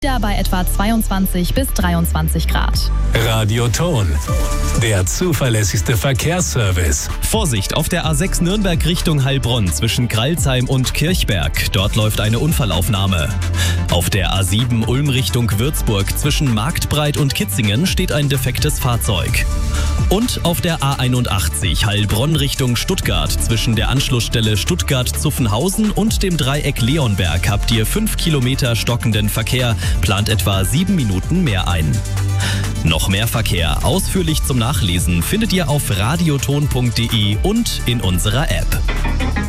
Ja, bei etwa 22 bis 23 Grad. Radioton, der zuverlässigste Verkehrsservice. Vorsicht, auf der A6 Nürnberg Richtung Heilbronn zwischen Kralsheim und Kirchberg. Dort läuft eine Unfallaufnahme. Auf der A7 Ulm Richtung Würzburg zwischen Marktbreit und Kitzingen steht ein defektes Fahrzeug. Und auf der A81 Heilbronn Richtung Stuttgart zwischen der Anschlussstelle Stuttgart-Zuffenhausen und dem Dreieck Leonberg habt ihr 5 Kilometer stockenden Verkehr. Plant etwa 7 Minuten mehr ein. Noch mehr Verkehr ausführlich zum Nachlesen findet ihr auf radioton.de und in unserer App.